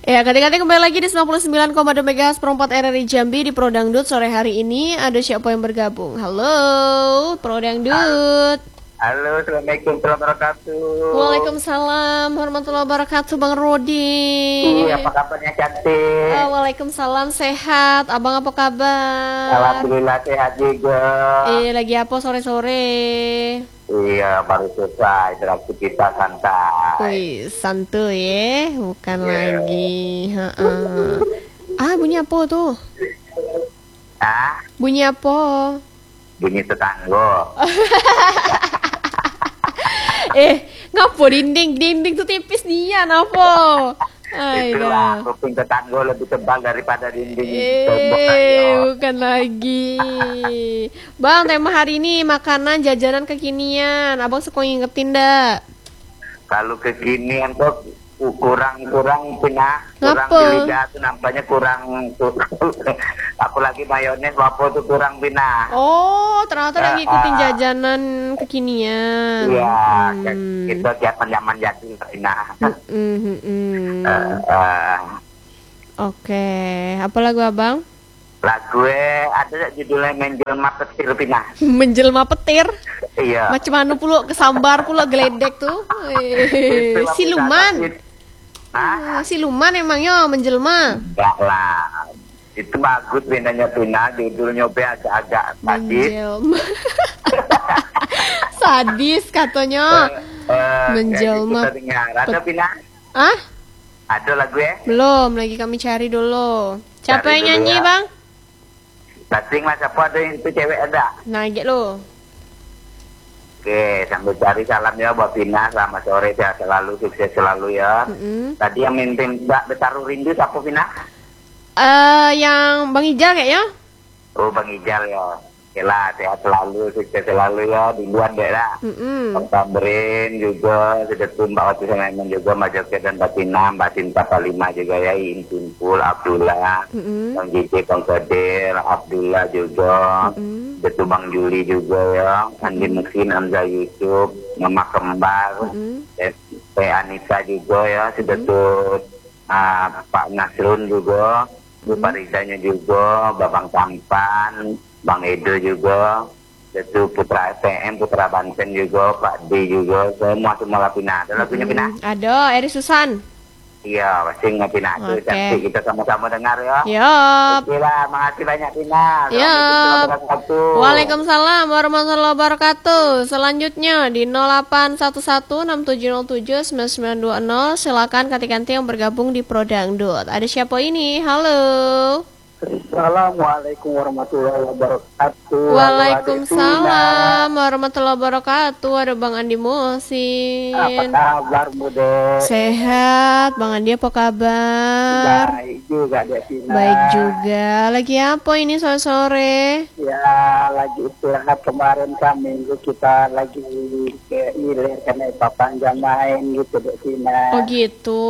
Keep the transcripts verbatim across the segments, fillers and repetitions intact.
Ya, kadang-kadang kembali lagi di sembilan puluh sembilan koma dua MHz per empat R R I Jambi di Pro Dangdut sore hari ini. Ada siapa yang bergabung? Halo, Pro Dangdut. Halo, Assalamualaikum warahmatullahi wabarakatuh. Waalaikumsalam warahmatullahi wabarakatuh, Bang Rodi. Iya, apa kabarnya cantik? Ah, Waalaikumsalam, sehat. Abang apa kabar? Alhamdulillah sehat juga. Eh, lagi apa sore-sore? Iya, baru selesai beraktivitas santai. Wih, santuy ya, bukan Iya. lagi. Ha-ha. Ah, bunyi apa tuh? Ah, Bunyi apa? bunyi tetangga. Eh, ngapo dinding dinding tuh tipis dia, ngapo? Itulah, Aida. kuping tetangga lebih tebal daripada dinding Eh, tembok ayo. bukan lagi. Bang, tema hari ini makanan jajanan kekinian. Abang suka ngingetin dak? Kalau kekinian kok kurang-kurang pinah, kurang Ngapa? di lidah tuh nampaknya kurang. Apalagi mayones, apa tuh kurang pinah. Oh, ternyata lagi ngikutin Ah. jajanan kekinian. Iya, Hmm. kita tiap zaman jadi pinah. Mm, mm, mm. Eh, eh, Oke, apa lagu abang? lagu ada judulnya Menjelma Petir Pinah. Menjelma petir. Iya. Macam mana pula kesambar pula geledek tuh. Eh, Itu aku siluman. catat. Hah? Ah, siluman emangnya menjelma. Enggak lah. Itu bagus bedanya Pinah, judulnya be agak-agak sadis. Menjelma. Sadis katanya. Eh, eh, Menjelma kayak gitu terdengar. Ada Pinah? Ah? Ada lagu ya? Belum, lagi kami cari dulu. Siapa Cari yang dulu nyanyi, ya. Bang? Tasing mas apa ada yang itu cewek ada? Nagih lo. Oke, sambil cari salam ya buat Pinah, selamat sore, sehat selalu, sukses selalu ya. Mm-mm. Tadi yang mimpin Mbak Betaru Rindu siapa Pinah? Eh, yang Bang Ijal kayaknya? Oh Bang Ijal ya. Oke lah, sehat selalu, sukses selalu ya, duluan deh lah. Mm-mm. Bang Tamrin juga, sudah tuh Mbak Wati Sulaiman juga, Mbak Joket dan Mbak Tina, Mbak Sinta Palima juga ya, Iin Simpul, Abdullah, Mm-mm. Bang Jiji, Bang Kadir, Abdullah juga, Mm-mm. Betul Bang Juli juga ya, Andi Muksin, Hamzah Yusuf, Mama Kembar, Mm-mm. eh, Teh Anissa juga ya, sudah tuh ah, Pak Nasrun juga, Bu Faridanya juga, Babang Tampan, Bang Edo juga, itu Putra S T M, Putra Banten juga, Pak D juga, semua semua lah Pinah. Ada lagunya Pinah? Mm, ada, Eri Susan. Iya, pasti nggak Pinah tuh. Oke. Cantik, kita sama-sama dengar ya. Yup. Oke lah, makasih banyak Pinah. Yup. Assalamualaikum warahmatullahi wabarakatuh. Waalaikumsalam warahmatullahi wabarakatuh. Selanjutnya di nol delapan satu satu enam tujuh nol tujuh sembilan sembilan dua nol. Silakan kanti-kanti yang bergabung di Pro Dangdut. Ada siapa ini? Halo. Assalamualaikum warahmatullahi wabarakatuh. Waalaikumsalam warahmatullahi wabarakatuh. Ada Bang Andi Muhsin. Apa kabar Bude? Sehat, Bang Andi apa kabar? Baik juga Dek Pinah. Baik juga. Lagi apa ini sore-sore? Ya lagi istirahat kemarin kan minggu kita lagi ke ilir karena panjang main gitu Dek Tina. Oh gitu.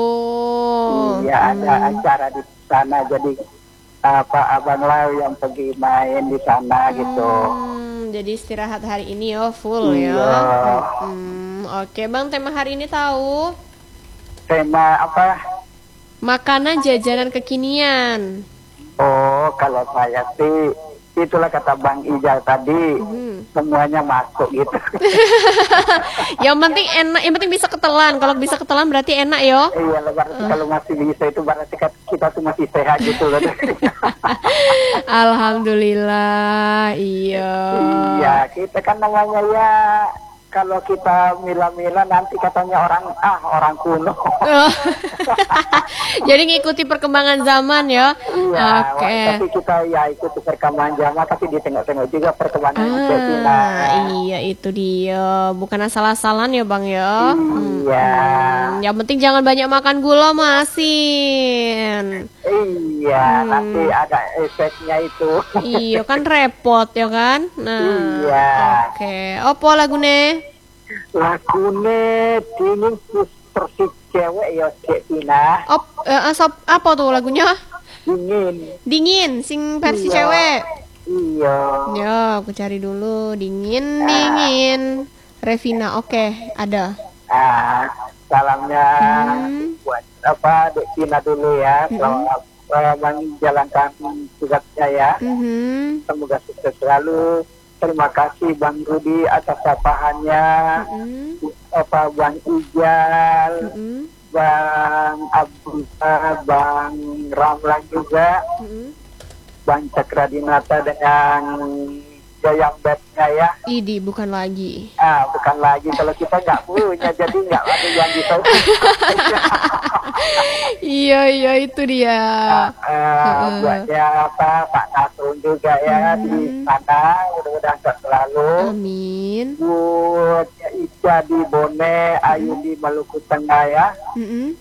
Iya ada Hmm. acara di sana jadi apa abang Lau yang pergi main di sana gitu. Hmm, jadi istirahat hari ini ya full Iya. ya. Hmm, oke Bang, tema hari ini tahu Tema apa? makanan jajanan kekinian. Oh kalau saya sih itulah kata Bang Ijal tadi Hmm. semuanya masuk gitu. Yang penting enak, yang penting bisa ketelan. Kalau bisa ketelan berarti enak yo. Iya berarti kalau masih bisa itu berarti kat- kita tuh masih sehat gitu loh. Alhamdulillah, iya. Iya, kita kan namanya ya kalau kita mila-mila nanti katanya orang ah orang kuno. Oh. Jadi ngikuti perkembangan zaman ya. Iya, Oke. tapi kita ya ikut perkembangan zaman tapi ditengok-tengok juga perkembangan Filipina. Ah, iya itu dia. Bukan asal-asalan ya Bang ya. Iya. Hmm, yang penting jangan banyak makan gula masin. Iya, Hmm. nanti ada efeknya itu. Iya kan repot ya kan. Nah, Iya. oke. Apa lagune? Lagune dingin versi cewek ya Cek Tina. Op, eh, asap apa tuh lagunya? Dingin. Dingin, sing versi Iya. cewek. Iya. Ya, aku cari dulu. Dingin, dingin. Revina, oke, ada. Ah, salamnya Hmm. buat apa Dek Tina dulu ya. Selamat uh, menjalankan tugasnya ya. Mhm. Semoga sukses selalu. Terima kasih Bang Rudi atas sapaannya. Mhm. Apa Bang Ijal, Mhm. Bang Abdullah, Bang Ramlan juga, Mhm. Bang Cakradinata dengan Jayang Bednya ya. Idi bukan lagi. Ah, bukan lagi kalau kita nggak punya, jadi nggak ada yang bisa. Iya iya itu dia. Uh, buatnya apa Pak Nasrun juga ya Mhm. di sana, mudah-mudahan sehat selalu. Amin. Buatnya Ica di Bone, Ayu di Maluku Tengah ya. Mhm.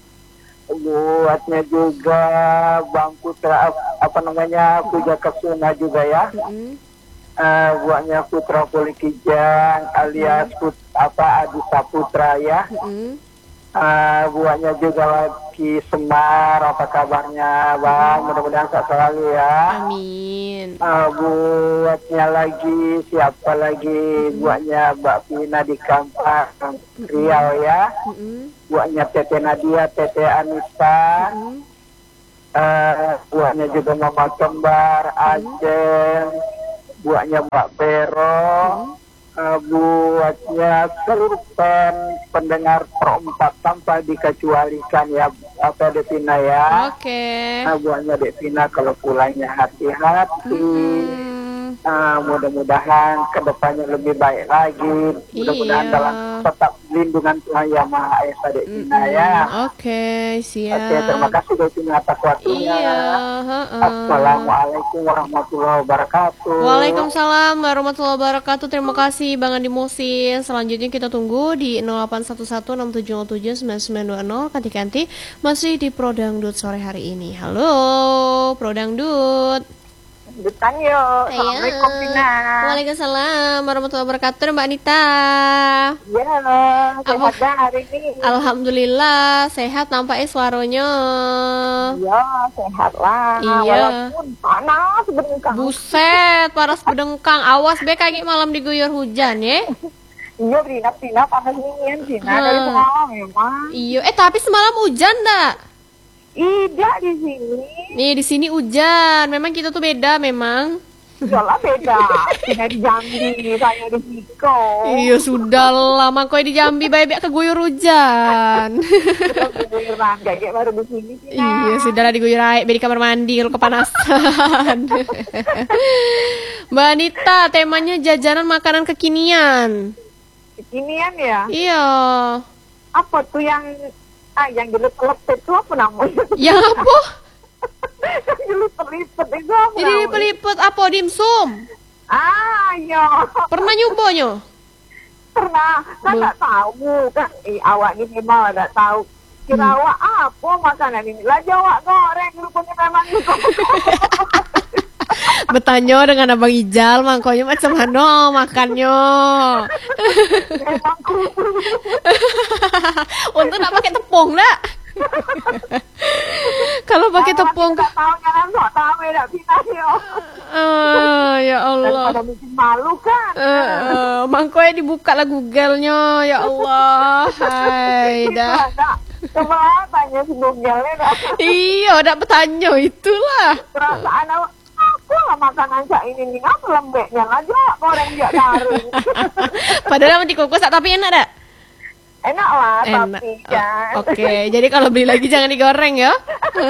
Buatnya juga Bang Putra apa namanya Puja Kesuna juga ya. Mhm. Uh, buatnya Putra Polikijang alias Put, apa Adi Saputra ya. Mhm. Uh, buatnya juga lagi Semar, apa kabarnya Bang? Mudah-mudahan sehat selalu ya. Amin. Uh, buatnya lagi siapa lagi? Buatnya Mbak Pina di Kampang Riau ya. Mhm. Buatnya Tete Nadia, Tete Anissa. Mhm. Uh, buatnya juga Mama Kembar, Ajeng. Buatnya Mbak Vero. Uh, buatnya seluruh pen pendengar perempat tanpa dikecualikan ya apa Devina ya. Oke. Nah, buatnya Devina kalau pulangnya hati-hati. Mhm. Uh, mudah-mudahan kedepannya lebih baik lagi. Mudah-mudahan Iya. dalam tetap lindungan Tuhan Yang Maha Esa Devina ya. Oke, siap. Oke, terima kasih Devina atas waktunya. Iya, heeh. Assalamualaikum warahmatullahi wabarakatuh. Waalaikumsalam warahmatullahi wabarakatuh. Terima kasih Bang Andi Musin. Selanjutnya kita tunggu di nol delapan satu satu enam tujuh nol tujuh sembilan sembilan dua nol. Kanti-kanti masih di Prodangdut sore hari ini. Halo, Prodangdut. Lanjutan yuk. Assalamualaikum Tina. Waalaikumsalam warahmatullahi wabarakatuh. Mbak Anita. Ya, sehat dah hari ini. Alhamdulillah sehat nampaknya suaranya. Iya, sehat lah. Iya. Walaupun panas berdengkang. Buset, paras bedengkang. Awas be kayak malam diguyur hujan ya. Iya, Tina, Tina panas dingin Tina Hmm. dari semalam memang. Iya, eh tapi semalam hujan dak? Tidak di sini. Nih di sini hujan. Memang kita tuh beda memang. Iyalah beda. Tina di Jambi, saya di Siko. Iya sudah lama kau di Jambi baik-baik keguyur hujan. Beneran kayak baru di sini Tina. Iya sudahlah diguyur air di kamar mandi kalau kepanasan. Mbak Anita, temanya jajanan makanan kekinian. Kekinian ya. Iya. Apa tuh yang ah yang gelap-gelap itu apa namanya? Yang apa? Yang gelap-gelap itu apa? Jadi namanya? pelipet apa dimsum? Ah, iya. Pernah nyobonya? Pernah, kan Belum. nggak tahu kan, eh, awak ini memang nggak tahu. Kira Hmm. awak apa makanan ini? Lah Jawa goreng, rupanya memang gitu. Bertanya dengan Abang Ijal, mangkonya macam mana makannya? Memang kudu. Untuk nak pakai tepung nak? Kalau pakai tepung, Nggak tahu jangan sok tahu ya, pindah ya. ah, ya Allah. Daripada bikin malu kan. Eh, eh, mangkonya dibuka lah Google-nya, ya Allah. Hai dah. Ada. Coba tanya si Google-nya dah. Iya, udah bertanya itulah. Perasaan awak, apa lah makanan cak ini nih, apa lembeknya aja goreng dia garing. Padahal mati kukus tapi enak dak? Enak lah, Enak. tapi kan. O- Oke, jadi kalau beli lagi jangan digoreng ya.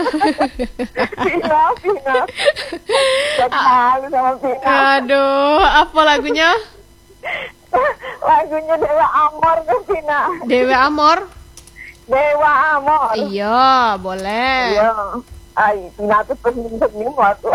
Pina, Pina. Jadi malu sama Pina. Aduh, apa lagunya? Lagunya Dewa Amor kan Pina. Dewi Amor. Dewa Amor. Iya, boleh. Iya. Ay, Pina tuh penyim-penyim waktu.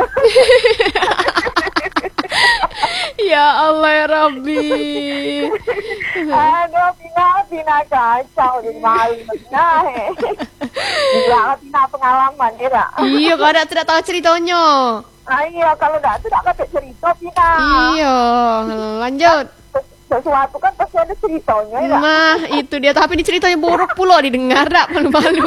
Ya Allah ya Rabbi. Aduh, Pina, Pina kacau. Jadi malu. Nah, eh. Gila, Pina pengalaman, kira. Iya, kalau ada tidak tahu ceritanya. Ayo, kalau tak tu tak kata cerita, Pina. Iya, lanjut. Sesuatu kan pasti ada ceritanya, ya. Nah, itu dia. Tapi ini ceritanya buruk pula didengar, dak malu-malu.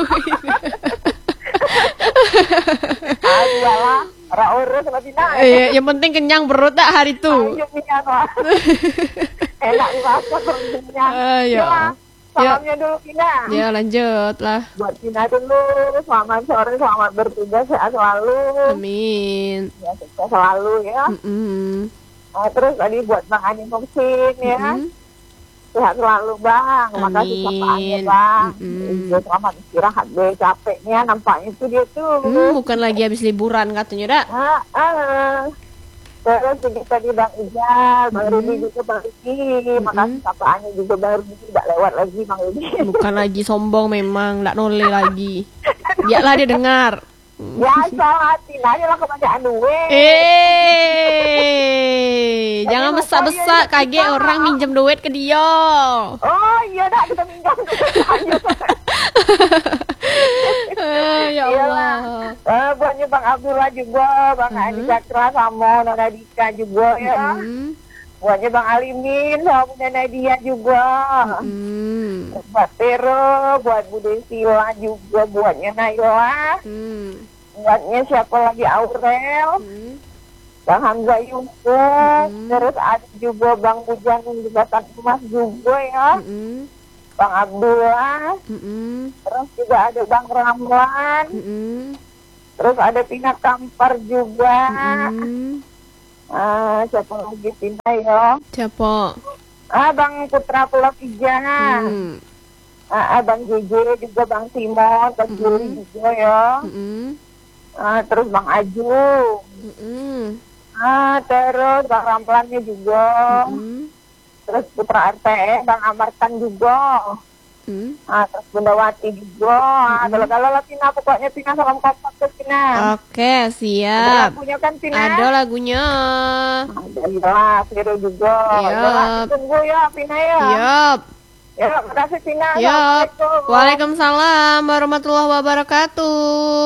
Ayo lah, orang urus sama Pina. Eh, yang penting kenyang perut dak hari itu. Ayo, Pina, lah. Enak dimasak, berminyak. Ayo. Ya, salamnya dulu Pina. Ya lanjut lah. Buat Pina dulu, selamat sore, selamat bertugas, sehat selalu. Amin. Ya, sukses selalu ya. Mm-mm. Nah, terus tadi buat Bang Ani Moksin ya. Mm-mm. Sehat selalu Bang, makasih Amin. sapaannya Bang. Mm-mm. Dia selamat istirahat deh, capeknya nampaknya itu dia tuh. Hmm, bukan lagi habis liburan katanya, Dak. Ah, ah. Terus juga tadi Bang Ijal, Bang Rudi juga Bang Rudi, makasih sapaannya juga Bang Rudi, tidak lewat lagi Bang Rudi. Bukan lagi sombong memang, ndak noleh lagi. Biarlah dia dengar. Ya salah Tina aja lah kebanyakan duit. Eh, jangan besak-besak, kaget orang minjem duit ke dia. Oh iya dah kita minjam duit aja. Eh, ya Allah. Eh, buatnya Bang Abdullah juga, Bang Adi Cakra sama Nona Dika juga ya. Hmm. Buatnya Bang Alimin sama Bunda Nadia juga. Hmm. Buat Tero, buat Bu Desila juga, buatnya Naila. Hmm. Buatnya siapa lagi Aurel, Hmm. Bang Hamzah Yusuf, terus ada juga Bang Bujan Jembatan Emas juga ya. Hmm. Bang Abdullah, Hmm. terus juga ada Bang Ramlan, Hmm. terus ada Pina Kampar juga. Hmm. Ah, siapa lagi Pina ya? Siapa? Ah, Bang Putra Pulau Tiga. Hmm. Ah, ah, Bang J J juga, Bang Simon, Bang Juli juga ya. Hmm. Ah, terus Bang Aju. Hmm. Ah, terus Bang Ramplannya juga. Hmm. Terus Putra R T E, Bang Amarkan juga. Hmm. Ah, terus Bunda Wati juga. Ah, kalau-kalau lah Tina, pokoknya Tina salam kompak tuh Tina. Oke, Ada siap. lagunya kan Tina? Ada lagunya. Ada lah, Vero juga. Yap. Ya, lah, tunggu ya Tina ya. Yup. Ya, makasih Tina. Yup. Assalamualaikum. Waalaikumsalam warahmatullahi wabarakatuh.